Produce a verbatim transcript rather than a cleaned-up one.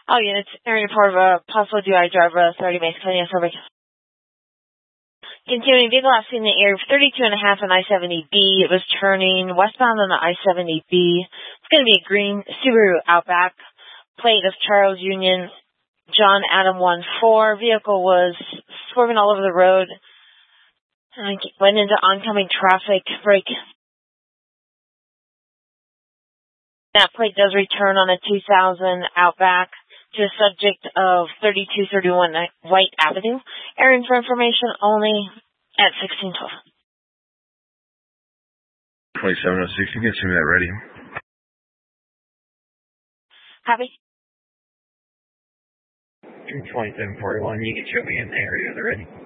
All units, area report of a possible D U I driver, thirty Mason County, Survey. Continuing vehicle last seen in the area of thirty-two and a half on I seventy B. It was turning westbound on the I seventy B. It's going to be a green Subaru Outback. Plate of Charles Union, John Adam one four. Vehicle was swerving all over the road. And went into oncoming traffic. Brake. That plate does return on a two thousand Outback to a subject of thirty-two thirty-one White Avenue. Airing for information only at sixteen twelve. twenty-seven oh six, you can assume that ready. Copy. twenty-seven forty-one, you can show me in the area, they're ready.